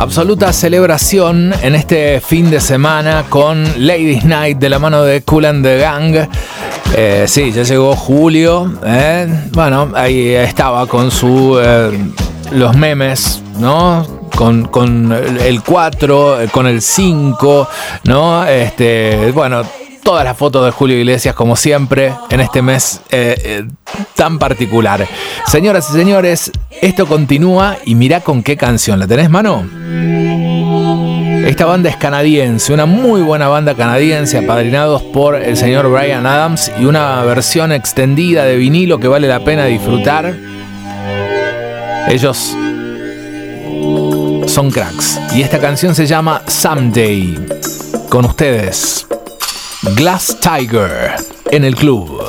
Absoluta celebración en este fin de semana con Ladies Night de la mano de Kool and the Gang. Sí, ya llegó julio. Bueno, ahí estaba con los memes, ¿no? Con el 4, con el 5, ¿no? Bueno, todas las fotos de Julio Iglesias, como siempre, en este mes tan particular. Señoras y señores, esto continúa y mirá con qué canción. ¿La tenés, mano? Esta banda es canadiense, una muy buena banda canadiense, apadrinados por el señor Bryan Adams, y una versión extendida de vinilo que vale la pena disfrutar. Ellos son cracks. Y esta canción se llama Someday. Con ustedes, Glass Tiger en el club.